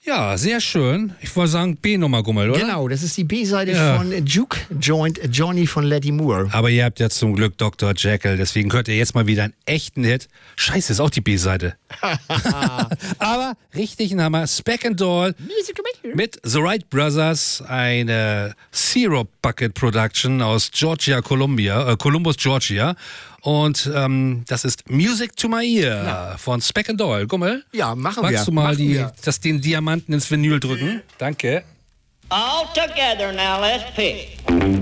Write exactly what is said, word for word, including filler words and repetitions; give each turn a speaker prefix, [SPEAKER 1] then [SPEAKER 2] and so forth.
[SPEAKER 1] Ja, sehr schön. Ich wollte sagen B-Nummer, Gummel, oder?
[SPEAKER 2] Genau, das ist die B-Seite
[SPEAKER 1] Ja.
[SPEAKER 2] von Juke Joint Johnny von Letty Moore.
[SPEAKER 1] Aber ihr habt ja zum Glück Doktor Jekyll, deswegen hört ihr jetzt mal wieder einen echten Hit. Scheiße, ist auch die B-Seite. Aber richtig ein Hammer. Speck and Doll mit The Wright Brothers, eine Syrup Bucket Production aus Georgia, Columbia, äh, Columbus, Georgia. Und ähm, das ist Music to My Ear ja. von Speck and Doll. Gummel?
[SPEAKER 2] Ja, machen
[SPEAKER 1] Magst
[SPEAKER 2] wir.
[SPEAKER 1] du mal
[SPEAKER 2] machen
[SPEAKER 1] die,
[SPEAKER 2] wir.
[SPEAKER 1] das, den Diamanten ins Vinyl drücken? Danke.
[SPEAKER 3] All together now, let's pick.